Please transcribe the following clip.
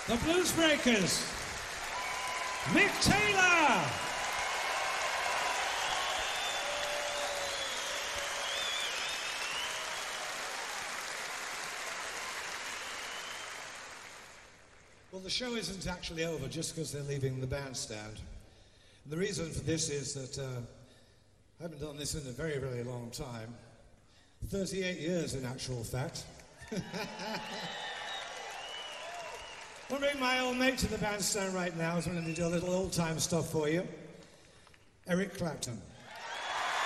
The Bluesbreakers, Mick Taylor. Well, the show isn't actually over just because they're leaving the bandstand. And the reason for this is that I haven't done this in a very, very long time. 38 years, in actual fact. I'll bring my old mate to the bandstand right now, so I'm going to do a little old-time stuff for you. Eric Clapton.